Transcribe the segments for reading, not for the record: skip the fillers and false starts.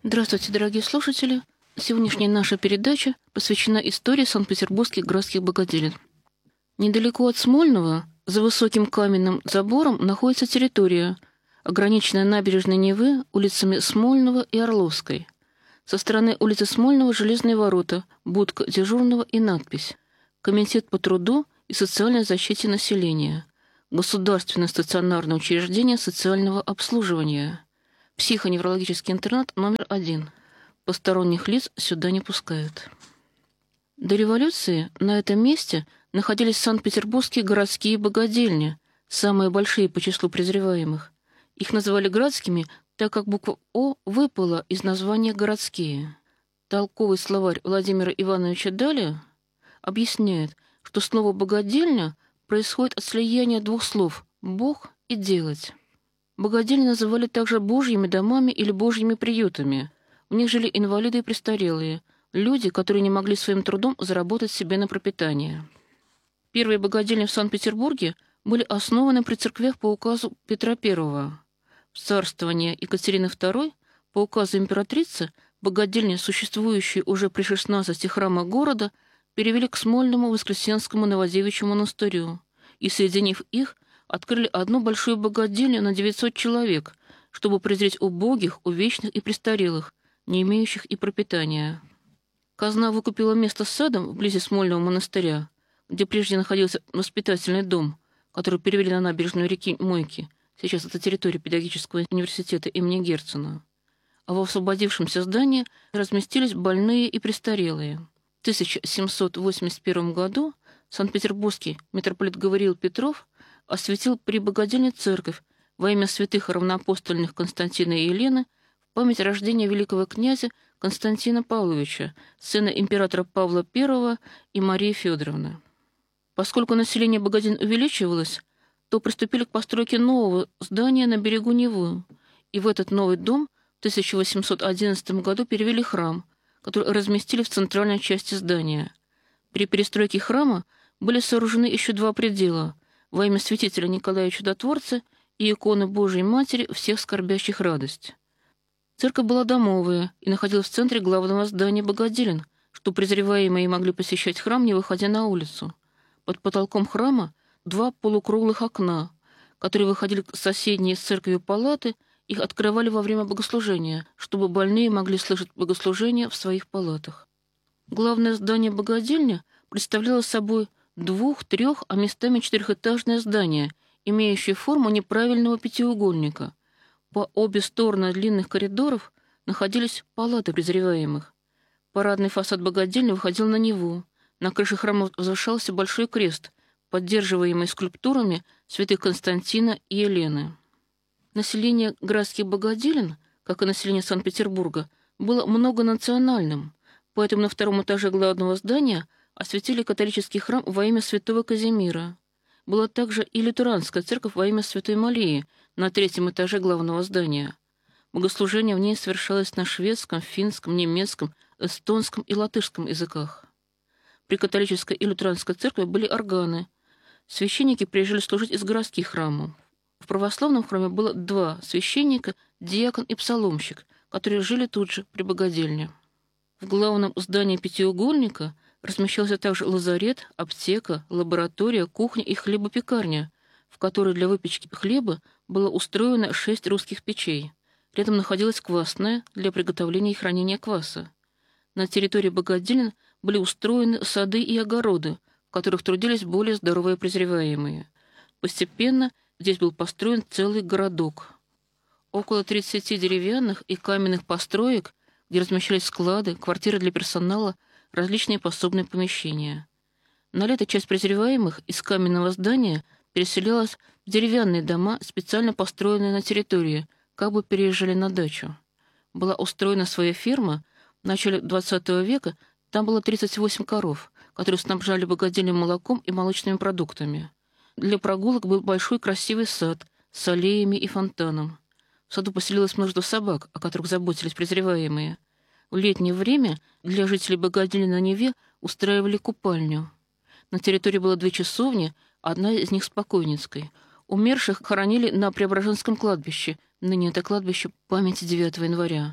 Здравствуйте, дорогие слушатели! Сегодняшняя наша передача посвящена истории санкт-петербургских градских богаделен. Недалеко от Смольного, за высоким каменным забором, находится территория, ограниченная набережной Невы улицами Смольного и Орловской. Со стороны улицы Смольного железные ворота, будка дежурного и надпись «Комитет по труду и социальной защите населения. Государственное стационарное учреждение социального обслуживания. Психоневрологический интернат номер 1. Посторонних лиц сюда не пускают». До революции на этом месте находились санкт-петербургские городские богадельни, самые большие по числу презреваемых. Их называли градскими, так как буква «О» выпала из названия «городские». Толковый словарь Владимира Ивановича Даля объясняет, что слово «богадельня» происходит от слияния двух слов «бог» и «делать». Богадельни называли также божьими домами или божьими приютами. В них жили инвалиды и престарелые, люди, которые не могли своим трудом заработать себе на пропитание. Первые богадельни в Санкт-Петербурге были основаны при церквях по указу Петра I. В царствование Екатерины II по указу императрицы богадельни, существующие уже при 16 храмах города, перевели к Смольному Воскресенскому Новодевичьему монастырю и, соединив их, открыли одну большую богадельню на 900 человек, чтобы презреть убогих, увечных и престарелых, не имеющих и пропитания. Казна выкупила место с садом вблизи Смольного монастыря, где прежде находился воспитательный дом, который перевели на набережную реки Мойки, сейчас это территория педагогического университета имени Герцена. А в освободившемся здании разместились больные и престарелые. В 1781 году санкт-петербургский митрополит Гавриил Петров осветил при богадельне церковь во имя святых равноапостольных Константина и Елены в память рождения великого князя Константина Павловича, сына императора Павла I и Марии Федоровны. Поскольку население богадельн увеличивалось, то приступили к постройке нового здания на берегу Невы, и в этот новый дом в 1811 году перевели храм, который разместили в центральной части здания. При перестройке храма были сооружены еще два предела – во имя святителя Николая Чудотворца и иконы Божией Матери всех скорбящих радость. Церковь была домовая и находилась в центре главного здания богадельн, что презреваемые могли посещать храм, не выходя на улицу. Под потолком храма два полукруглых окна, которые выходили к соседней с церковью палаты, их открывали во время богослужения, чтобы больные могли слышать богослужение в своих палатах. Главное здание богадельни представляло собой двух-трех, а местами четырехэтажное здание, имеющее форму неправильного пятиугольника. По обе стороны длинных коридоров находились палаты презреваемых. Парадный фасад богадельни выходил на Неву. На крыше храма возвышался большой крест, поддерживаемый скульптурами святых Константина и Елены. Население градских богадельн, как и население Санкт-Петербурга, было многонациональным, поэтому на втором этаже главного здания осветили католический храм во имя святого Казимира. Была также и лютеранская церковь во имя святой Марии на третьем этаже главного здания. Богослужение в ней совершалось на шведском, финском, немецком, эстонском и латышском языках. При католической и лютеранской церкви были органы. Священники приезжали служить из городских храмов. В православном храме было два священника, диакон и псаломщик, которые жили тут же, при богадельне. В главном здании пятиугольника размещался также лазарет, аптека, лаборатория, кухня и хлебопекарня, в которой для выпечки хлеба было устроено 6 русских печей. Рядом находилась квасная для приготовления и хранения кваса. На территории богадельн были устроены сады и огороды, в которых трудились более здоровые презреваемые. Постепенно здесь был построен целый городок. Около 30 деревянных и каменных построек, где размещались склады, квартиры для персонала, различные пособные помещения. На лето часть презреваемых из каменного здания переселялась в деревянные дома, специально построенные на территории, как бы переезжали на дачу. Была устроена своя ферма. В начале XX века там было 38 коров, которые снабжали богадельню молоком и молочными продуктами. Для прогулок был большой красивый сад с аллеями и фонтаном. В саду поселилось множество собак, о которых заботились презреваемые. В летнее время для жителей богадельни на Неве устраивали купальню. На территории было 2 часовни, одна из них с покойницкой. Умерших хоронили на Преображенском кладбище, ныне это кладбище памяти 9 января.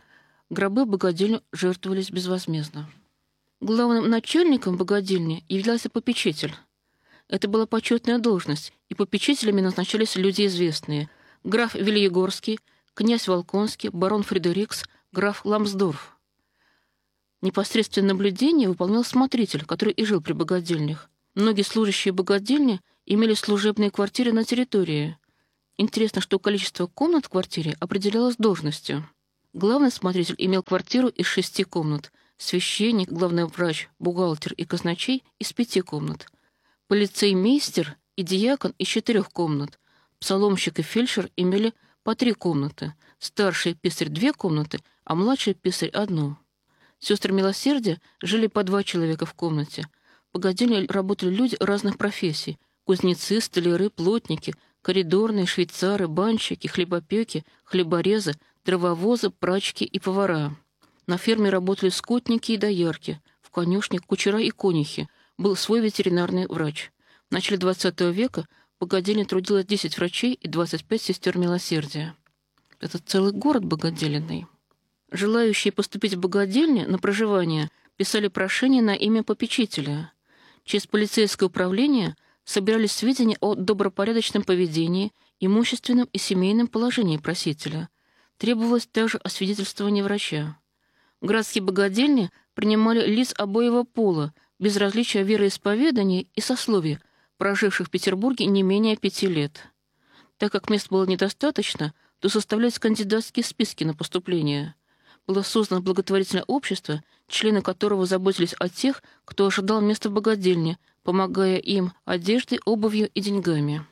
Гробы в богадельню жертвовались безвозмездно. Главным начальником богадельни являлся попечитель. Это была почетная должность, и попечителями назначались люди известные: граф Вильегорский, князь Волконский, барон Фредерикс, граф Ламсдорф. Непосредственное наблюдение выполнял смотритель, который и жил при богадельнях. Многие служащие богадельни имели служебные квартиры на территории. Интересно, что количество комнат в квартире определялось должностью. Главный смотритель имел квартиру из 6 комнат, священник, главный врач, бухгалтер и казначей из 5 комнат, полицеймейстер и диакон из 4 комнат, псаломщик и фельдшер имели по 3 комнаты, старший писарь 2 комнаты, а младший писарь 1. Сестры милосердия жили по 2 человека в комнате. В богадельне работали люди разных профессий: кузнецы, столяры, плотники, коридорные, швейцары, банщики, хлебопеки, хлеборезы, дрововозы, прачки и повара. На ферме работали скотники и доярки, в конюшне кучера и конюхи, был свой ветеринарный врач. В начале XX века в богадельне трудилось 10 врачей и 25 сестер милосердия. Это целый город богодельный. Желающие поступить в богадельню на проживание писали прошение на имя попечителя. Через полицейское управление собирались сведения о добропорядочном поведении, имущественном и семейном положении просителя. Требовалось также освидетельствование врача. В городские богадельни принимали лиц обоего пола, без различия вероисповедания и сословия, проживших в Петербурге не менее 5 лет. Так как мест было недостаточно, то составлялись кандидатские списки на поступление. Было создано благотворительное общество, члены которого заботились о тех, кто ожидал места в богадельне, помогая им одеждой, обувью и деньгами.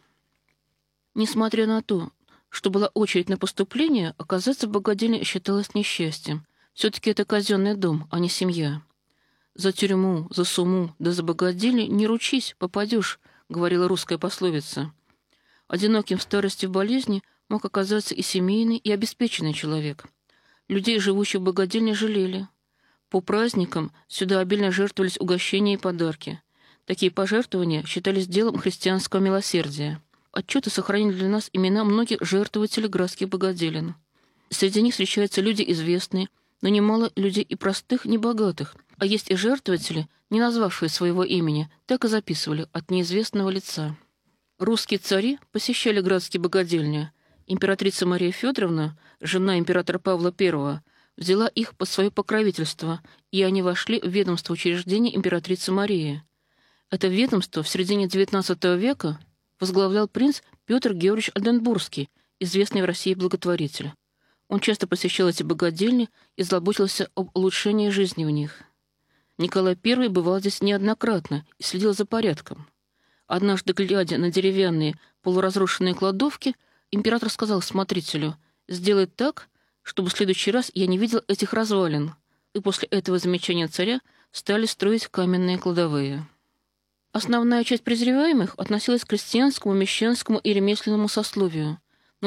Несмотря на то, что была очередь на поступление, оказаться в богадельне считалось несчастьем. Все-таки это казенный дом, а не семья. «За тюрьму, за суму, да за богадельню не ручись, попадешь», — говорила русская пословица. Одиноким в старости в болезни мог оказаться и семейный, и обеспеченный человек. Людей, живущих в богадельне, жалели. По праздникам сюда обильно жертвовались угощения и подарки. Такие пожертвования считались делом христианского милосердия. Отчеты сохранили для нас имена многих жертвователей городских богоделин. Среди них встречаются люди известные, но немало людей и простых, небогатых, а есть и жертвователи, не назвавшие своего имени, так и записывали от неизвестного лица. Русские цари посещали городские богодельни. Императрица Мария Федоровна, жена императора Павла I, взяла их под свое покровительство, и они вошли в ведомство учреждений императрицы Марии. Это ведомство в середине XIX века возглавлял принц Петр Георгиевич Ольденбургский, известный в России благотворитель. Он часто посещал эти богодельни и заботился об улучшении жизни в них. Николай I бывал здесь неоднократно и следил за порядком. Однажды, глядя на деревянные полуразрушенные кладовки, император сказал смотрителю: «Сделай так, чтобы в следующий раз я не видел этих развалин». И после этого замечания царя стали строить каменные кладовые. Основная часть презреваемых относилась к крестьянскому, мещанскому и ремесленному сословию, но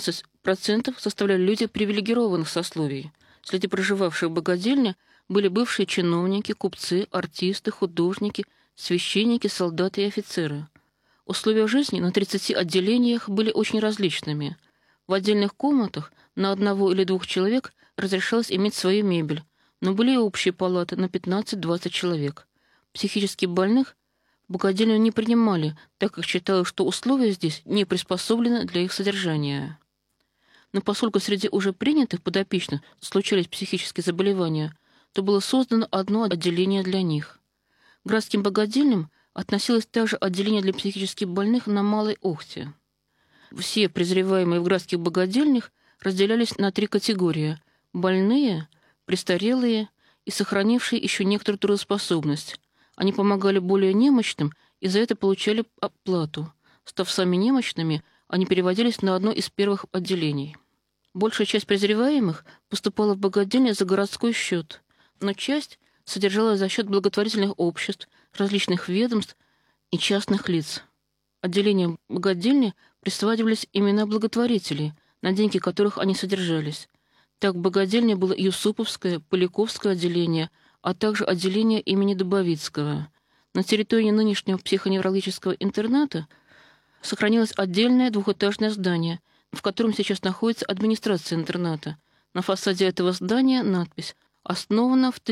12% составляли люди привилегированных сословий. Среди проживавших в богодельне были бывшие чиновники, купцы, артисты, художники, священники, солдаты и офицеры. Условия жизни на 30 отделениях были очень различными. В отдельных комнатах на 1 или 2 человек разрешалось иметь свою мебель, но были и общие палаты на 15-20 человек. Психически больных в богодельню не принимали, так как считалось, что условия здесь не приспособлены для их содержания. Но поскольку среди уже принятых подопечных случались психические заболевания, то было создано одно отделение для них. К городским богодельням относилось также отделение для психически больных на Малой Охте. Все презреваемые в городских богодельнях разделялись на 3 категории: больные, престарелые и сохранившие еще некоторую трудоспособность. Они помогали более немощным и за это получали оплату. Став сами немощными, они переводились на одно из первых отделений. Большая часть презреваемых поступала в богодельни за городской счет, но часть содержалась за счет благотворительных обществ, различных ведомств и частных лиц. Отделениям богодельни присваивались имена благотворителей, на деньги которых они содержались. Так в богодельне было Юсуповское, Поляковское отделение, а также отделение имени Дубовицкого. На территории нынешнего психоневрологического интерната сохранилось отдельное двухэтажное здание, в котором сейчас находится администрация интерната. На фасаде этого здания надпись «Основано в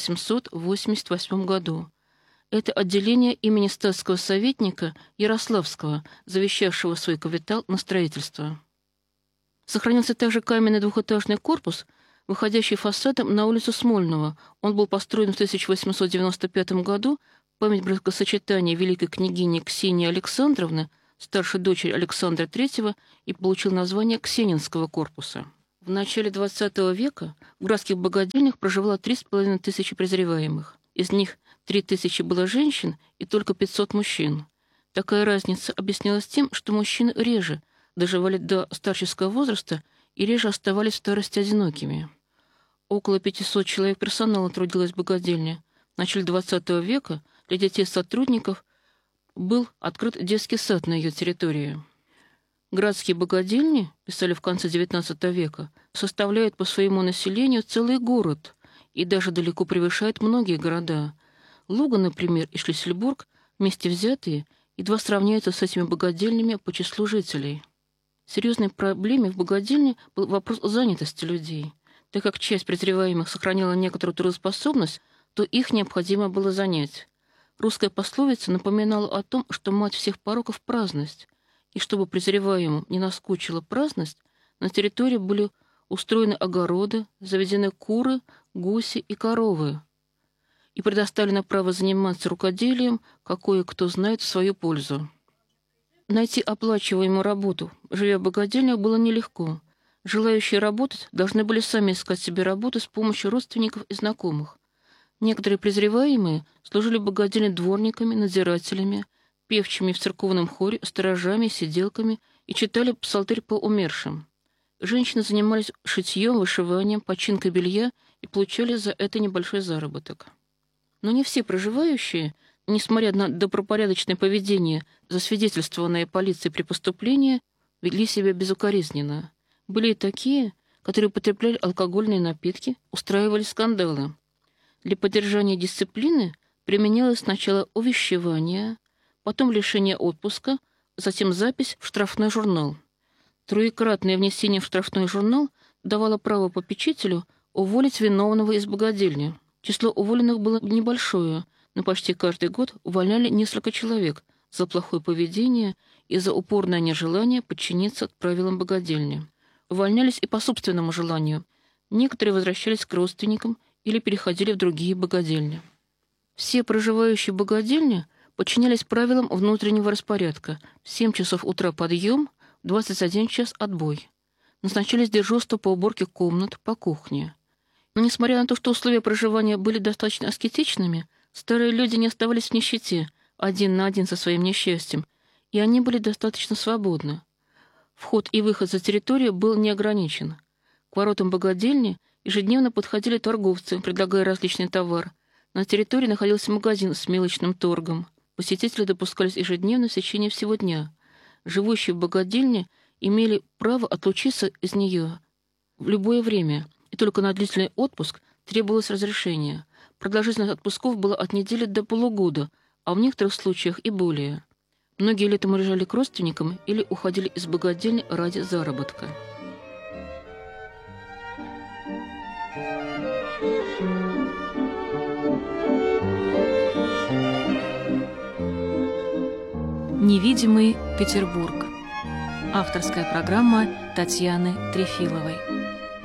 1888 году». Это отделение имени статского советника Ярославского, завещавшего свой капитал на строительство. Сохранился также каменный двухэтажный корпус, выходящий фасадом на улицу Смольного. Он был построен в 1895 году в память бракосочетания великой княгини Ксении Александровны, старшей дочери Александра III, и получил название Ксенинского корпуса. В начале XX века в Градских богадельнях проживало 3,5 тысячи презреваемых. Из них 3000 было женщин и только 500 мужчин. Такая разница объяснялась тем, что мужчины реже доживали до старческого возраста и реже оставались в старости одинокими. Около 500 человек персонала трудилось в богадельне. В начале XX века для детей-сотрудников был открыт детский сад на ее территории. Градские богадельни, писали в конце XIX века, составляют по своему населению целый город и даже далеко превышают многие города. Луга, например, и Шлиссельбург, вместе взятые, едва сравняются с этими богадельнями по числу жителей. Серьезной проблемой в богадельне был вопрос занятости людей. Так как часть презреваемых сохраняла некоторую трудоспособность, то их необходимо было занять. Русская пословица напоминала о том, что мать всех пороков – праздность, и чтобы презреваемым не наскучила праздность, на территории были устроены огороды, заведены куры, гуси и коровы, и предоставлено право заниматься рукоделием, какое кто знает в свою пользу. Найти оплачиваемую работу, живя в богадельнях, было нелегко. Желающие работать должны были сами искать себе работу с помощью родственников и знакомых. Некоторые презреваемые служили в богадельне дворниками, надзирателями, певчими в церковном хоре, сторожами, сиделками и читали псалтырь по умершим. Женщины занимались шитьем, вышиванием, починкой белья и получали за это небольшой заработок. Но не все проживающие, несмотря на добропорядочное поведение, засвидетельствованное полицией при поступлении, вели себя безукоризненно. Были и такие, которые употребляли алкогольные напитки, устраивали скандалы. Для поддержания дисциплины применялось сначала увещевание, потом лишение отпуска, затем запись в штрафной журнал. Троекратное внесение в штрафной журнал давало право попечителю уволить виновного из богадельни. Число уволенных было небольшое, но почти каждый год увольняли несколько человек за плохое поведение и за упорное нежелание подчиниться правилам богадельни. Увольнялись и по собственному желанию. Некоторые возвращались к родственникам или переходили в другие богадельни. Все проживающие в богадельне подчинялись правилам внутреннего распорядка. В 7 часов утра подъем, в 21 час отбой. Назначались дежурства по уборке комнат, по кухне. Но несмотря на то, что условия проживания были достаточно аскетичными, старые люди не оставались в нищете, один на один со своим несчастьем, и они были достаточно свободны. Вход и выход за территорию был не ограничен. К воротам богадельни ежедневно подходили торговцы, предлагая различный товар. На территории находился магазин с мелочным торгом. Посетители допускались ежедневно в течение всего дня. Живущие в богадельне имели право отлучиться из нее в любое время, и только на длительный отпуск требовалось разрешение. Продолжительность отпусков была от недели до полугода, а в некоторых случаях и более. Многие летом уезжали к родственникам или уходили из богадельни ради заработка. Невидимый Петербург. Авторская программа Татьяны Трефиловой.